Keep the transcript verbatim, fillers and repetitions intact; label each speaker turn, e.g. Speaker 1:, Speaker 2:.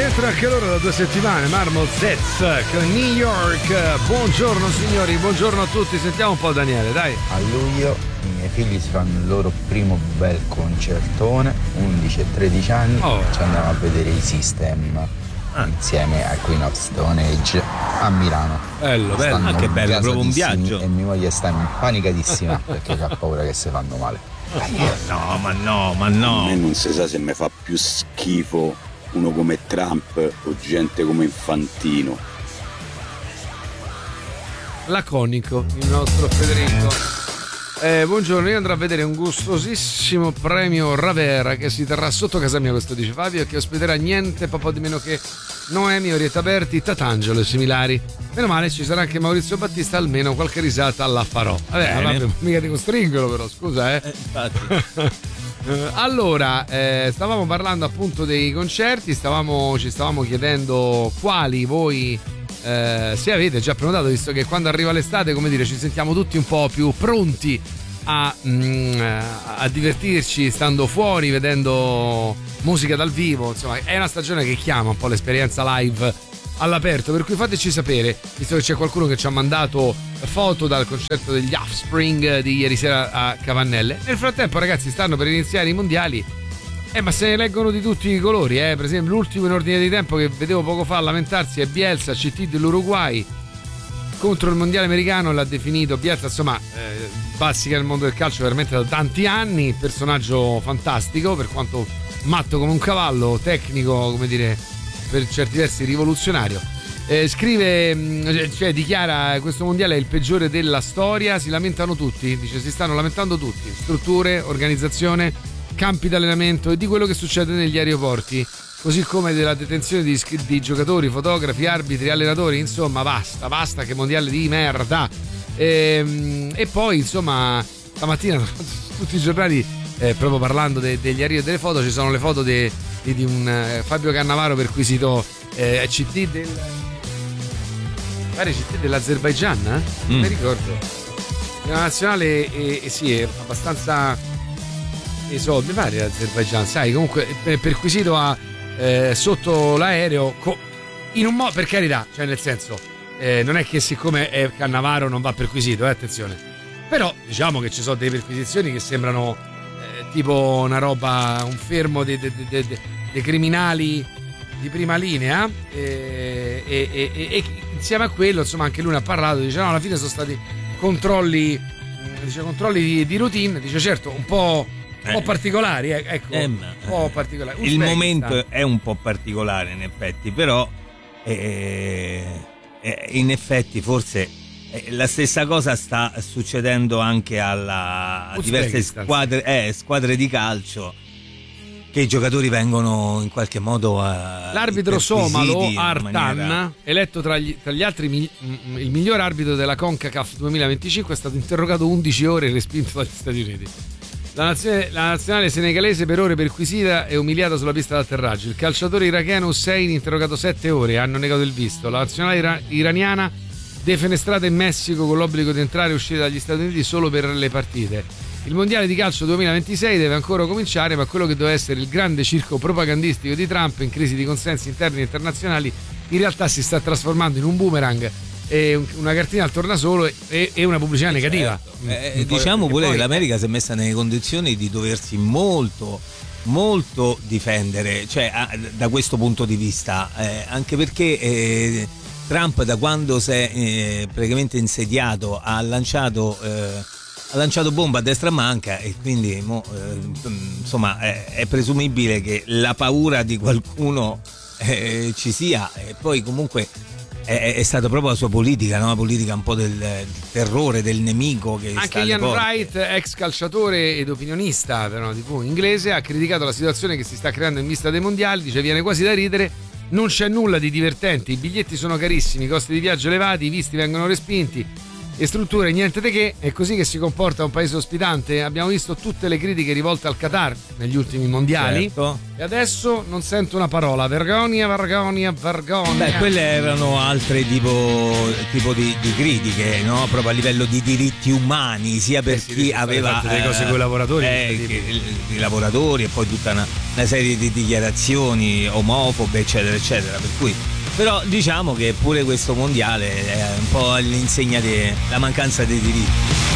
Speaker 1: rientra anche loro da due settimane, Marmol Zets con New York. Buongiorno signori, buongiorno a tutti. Sentiamo un po' Daniele, dai.
Speaker 2: A luglio i miei figli si fanno il loro primo bel concertone, undici e tredici anni. Oh. Ci andiamo a vedere i System ah. insieme a Queen of Stone Age a Milano.
Speaker 1: Bello, bello,
Speaker 3: anche bello, proprio un viaggio.
Speaker 2: E mia moglie sta impanicatissima perché ha paura che si fanno male.
Speaker 3: No, ma no, ma no.
Speaker 4: A me non si sa se mi fa più schifo uno come Trump o gente come Infantino.
Speaker 1: Laconico il nostro Federico. Eh, buongiorno, io andrò a vedere un gustosissimo premio Ravera che si terrà sotto casa mia, questo dice Fabio, e che ospiterà niente po' di meno che Noemi, Orietta Berti, Tatangelo e similari. Meno male ci sarà anche Maurizio Battista, almeno qualche risata la farò. Vabbè, vabbè, mica ti costringono però, scusa eh, eh infatti. Allora, eh, stavamo parlando appunto dei concerti, stavamo, ci stavamo chiedendo quali voi eh, se avete già prenotato, visto che quando arriva l'estate, come dire, ci sentiamo tutti un po' più pronti a, mm, a divertirci stando fuori, vedendo musica dal vivo. Insomma, è una stagione che chiama un po' l'esperienza live all'aperto, per cui fateci sapere, visto che c'è qualcuno che ci ha mandato foto dal concerto degli Offspring di ieri sera a Cavannelle. Nel frattempo, ragazzi, stanno per iniziare i mondiali, eh, ma se ne leggono di tutti i colori, eh. Per esempio l'ultimo in ordine di tempo che vedevo poco fa lamentarsi è Bielsa, C T dell'Uruguay contro il mondiale americano, l'ha definito Bielsa, insomma, eh, bassica nel mondo del calcio veramente da tanti anni, personaggio fantastico, per quanto matto come un cavallo, tecnico, come dire, per certi versi rivoluzionario. Eh, scrive, cioè dichiara: questo mondiale è il peggiore della storia, si lamentano tutti, dice, si stanno lamentando tutti, strutture, organizzazione, campi d'allenamento e di quello che succede negli aeroporti, così come della detenzione di, di giocatori, fotografi, arbitri, allenatori, insomma basta, basta, che mondiale di merda. E, e poi insomma stamattina tutti i giornali, eh, proprio parlando de, degli arrivi e delle foto, ci sono le foto de, di, di un eh, Fabio Cannavaro perquisito eh, C T del pare C T dell'Azerbaigian, eh? Non mm. mi ricordo, la nazionale, e, e sì, è abbastanza esoso, mi pare l'Azerbaigian, sai, comunque è perquisito a, eh, sotto l'aereo co- in un modo, per carità, cioè nel senso, eh, non è che siccome è Cannavaro non va perquisito, eh, attenzione, però diciamo che ci sono delle perquisizioni che sembrano eh, tipo una roba, un fermo dei de, de, de, de criminali di prima linea, e, e, e, e insieme a quello, insomma, anche lui ne ha parlato, dice no, alla fine sono stati controlli, dice controlli di, di routine, dice certo un po', un po' particolari, eh, ecco, eh, un po' particolari.
Speaker 3: Il momento è un po' particolare in effetti, però eh, eh, in effetti forse eh, la stessa cosa sta succedendo anche alla, a diverse squadre, eh, squadre di calcio, che i giocatori vengono in qualche modo uh,
Speaker 1: l'arbitro somalo Artan, maniera... eletto tra gli, tra gli altri mi, m, il miglior arbitro della CONCACAF duemilaventicinque, è stato interrogato undici ore e respinto dagli Stati Uniti. La, nazione, la nazionale senegalese per ore perquisita e umiliata sulla pista d'atterraggio. Il calciatore iracheno Hussein interrogato sette ore, hanno negato il visto. La nazionale ira- iraniana defenestrata in Messico con l'obbligo di entrare e uscire dagli Stati Uniti solo per le partite. Il mondiale di calcio duemilaventisei deve ancora cominciare, ma quello che doveva essere il grande circo propagandistico di Trump in crisi di consensi interni e internazionali in realtà si sta trasformando in un boomerang, e una cartina al tornasolo e, e una pubblicità negativa.
Speaker 3: Certo. Eh, diciamo pure poi... che l'America si è messa nelle condizioni di doversi molto molto difendere, cioè a, da questo punto di vista, eh, anche perché eh, Trump, da quando si è eh, praticamente insediato, ha lanciato eh, ha lanciato bomba a destra manca, e quindi mo, eh, insomma è, è presumibile che la paura di qualcuno eh, ci sia, e poi comunque è, è stata proprio la sua politica, no? La politica un po' del, del terrore, del nemico che
Speaker 1: anche
Speaker 3: sta alle
Speaker 1: Ian
Speaker 3: porte.
Speaker 1: Wright, ex calciatore ed opinionista però tivù inglese, ha criticato la situazione che si sta creando in vista dei mondiali, dice viene quasi da ridere, non c'è nulla di divertente, i biglietti sono carissimi, i costi di viaggio elevati, i visti vengono respinti, e strutture, niente di che. È così che si comporta un paese ospitante. Abbiamo visto tutte le critiche rivolte al Qatar negli ultimi mondiali,
Speaker 3: certo.
Speaker 1: E adesso non sento una parola. Vergogna, vergogna, vergogna.
Speaker 3: Beh, quelle erano altre tipo, tipo di, di critiche, no? Proprio a livello di diritti umani, sia per
Speaker 1: eh sì,
Speaker 3: chi aveva
Speaker 1: delle cose con i lavoratori,
Speaker 3: eh, che, i lavoratori, e poi tutta una, una serie di dichiarazioni omofobe, eccetera, eccetera. Per cui, però diciamo che pure questo mondiale è un po' all'insegna della mancanza dei diritti.